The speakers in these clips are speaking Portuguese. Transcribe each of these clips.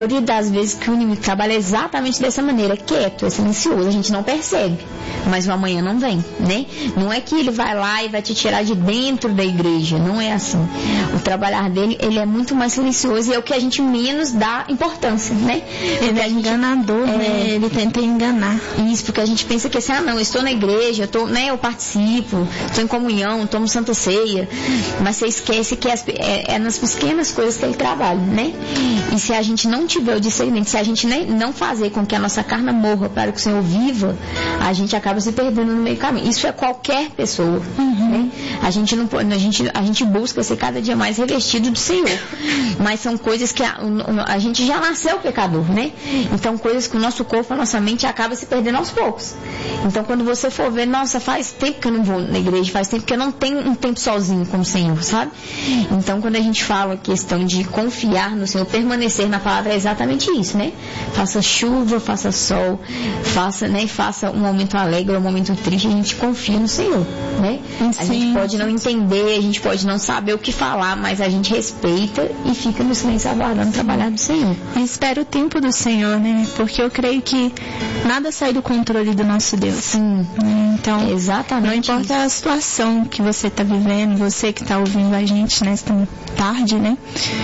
maioria das vezes que o inimigo trabalha exatamente dessa maneira, quieto, é silencioso, a gente não percebe, mas o amanhã não vem, né? Não é que ele vai lá e vai te tirar de dentro da igreja, não é assim. O trabalhar dele, ele é muito mais silencioso e é o que a gente menos dá importância, né? Ele é enganador, né? Ele tenta enganar. Isso, porque a gente pensa que assim, não, eu estou na igreja, eu participo, estou em comunhão, tomo Santa Ceia, mas você esquece que é nas pequenas coisas que ele trabalha, né? E se a gente não tiver o discernimento, se a gente não fazer com que a nossa carne morra para que o Senhor viva, a gente acaba se perdendo no meio do caminho. Isso é qualquer pessoa, né? A gente busca ser cada dia mais revestido do Senhor, mas são coisas que a gente já nasceu pecador, né? Então coisas que o nosso corpo, a nossa mente acaba se perdendo aos poucos. Então quando você for ver, nossa, faz tempo que eu não vou na igreja, faz tempo que eu não tenho um tempo sozinho com o Senhor, sabe? Então quando a gente fala a questão de confiar no Senhor, permanecer na palavra, é exatamente isso, né? Faça chuva, faça sol, faça um momento alegre, um momento triste, a gente confia no Senhor, né? A gente pode não entender, a gente pode não saber o que falar, mas a gente respeita e fica no silêncio aguardando o trabalhar do Senhor. E espera o tempo do Senhor, né? Porque eu creio que nada sai do controle do nosso Deus. Sim. Então, exatamente, não importa a situação que você está vivendo, você que está ouvindo a gente nesta tarde, né?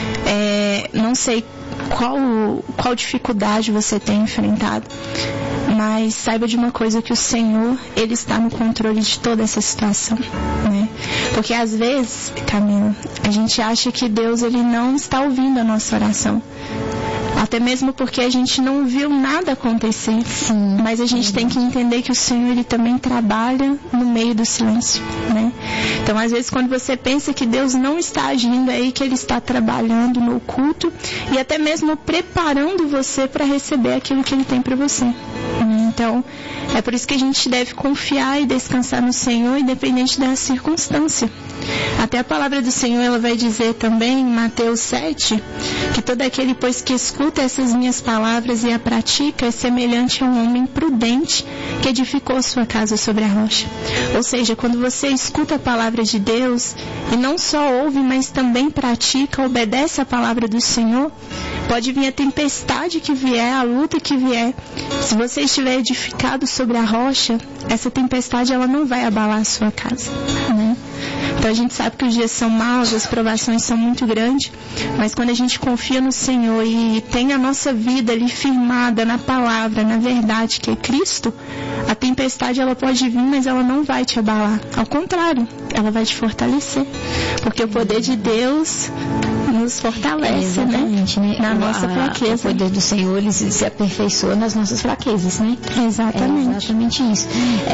Não sei qual dificuldade você tem enfrentado, mas saiba de uma coisa, que o Senhor, Ele está no controle de toda essa situação, né? Porque às vezes, Camila, a gente acha que Deus, Ele não está ouvindo a nossa oração, até mesmo porque a gente não viu nada acontecer. Sim. Mas a gente tem que entender que o Senhor, Ele também trabalha no meio do silêncio, né? Então, às vezes, quando você pensa que Deus não está agindo, é aí que Ele está trabalhando no oculto e até mesmo preparando você para receber aquilo que Ele tem para você. Então, é por isso que a gente deve confiar e descansar no Senhor, independente da circunstância. Até a palavra do Senhor, ela vai dizer também em Mateus 7, que todo aquele, pois, que escuta essas minhas palavras e a pratica, é semelhante a um homem prudente que edificou sua casa sobre a rocha. Ou seja, quando você escuta a palavra de Deus e não só ouve, mas também pratica, obedece a palavra do Senhor, pode vir a tempestade que vier, a luta que vier. Se você estiver edificado sobre a rocha, essa tempestade, ela não vai abalar a sua casa, né? Então a gente sabe que os dias são maus, as provações são muito grandes, mas quando a gente confia no Senhor e tem a nossa vida ali firmada na palavra, na verdade, que é Cristo, a tempestade, ela pode vir, mas ela não vai te abalar. Ao contrário, ela vai te fortalecer, porque o poder de Deus nos fortalece, né? Na nossa fraqueza. O poder do Senhor, ele se aperfeiçoa nas nossas fraquezas, né? Exatamente. É exatamente isso.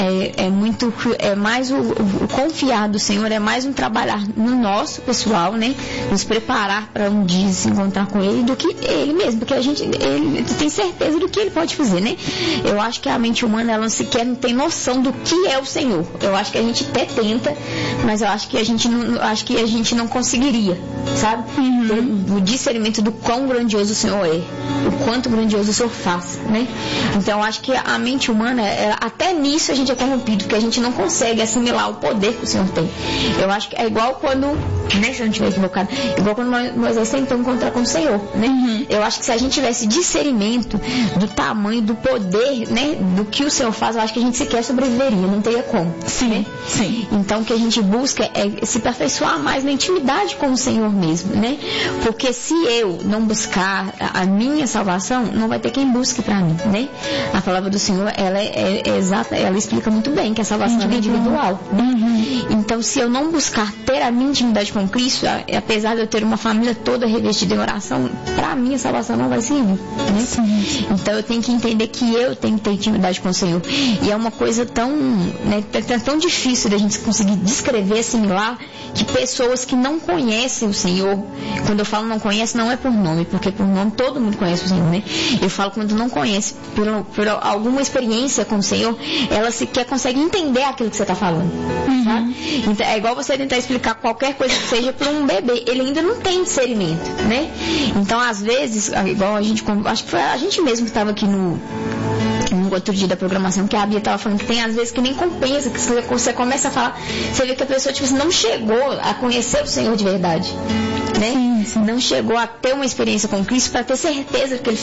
É mais o confiar do Senhor, é mais um trabalhar no nosso pessoal, né? Nos preparar para um dia se encontrar com Ele, do que Ele mesmo, porque Ele tem certeza do que Ele pode fazer, né? Eu acho que a mente humana, ela sequer não tem noção do que é o Senhor. Eu acho que a gente até tenta, mas eu acho que a gente não conseguiria, sabe? O discernimento do quão grandioso o Senhor é, o quanto grandioso o Senhor faz, né? Então eu acho que a mente humana, até nisso a gente é corrompido, porque a gente não consegue assimilar o poder que o Senhor tem. Eu acho que é igual quando, né, se eu não estiver equivocado, igual quando Moisés tentou encontrar com o Senhor, né? Eu acho que se a gente tivesse discernimento do tamanho, do poder, né, do que o Senhor faz, eu acho que a gente sequer sobreviveria, não teria como. Sim, né? sim. Então o que a gente busca é se aperfeiçoar mais na intimidade com o Senhor mesmo, né? Porque se eu não buscar a minha salvação, não vai ter quem busque para mim, né? A palavra do Senhor, ela é exata, ela explica muito bem que a salvação é individual, né? Então, se eu não buscar ter a minha intimidade com Cristo, apesar de eu ter uma família toda revestida em oração, para mim a salvação não vai servir, né? Então, eu tenho que entender que eu tenho que ter intimidade com o Senhor. E é uma coisa tão difícil da gente conseguir descrever, assimilar, que pessoas que não conhecem o Senhor, quando eu falo não conhece, não é por nome, porque por nome todo mundo conhece o Senhor, né? Eu falo quando não conhece, por alguma experiência com o Senhor, ela sequer consegue entender aquilo que você está falando, sabe? Então, é igual você tentar explicar qualquer coisa que seja para um bebê, ele ainda não tem discernimento, né? Então, às vezes, igual acho que foi a gente mesmo que estava aqui um outro dia da programação que a Bia estava falando que tem às vezes que nem compensa, que você começa a falar, você vê que a pessoa tipo, não chegou a conhecer o Senhor de verdade, né? Sim, sim. Não chegou a ter uma experiência com Cristo para ter certeza que ele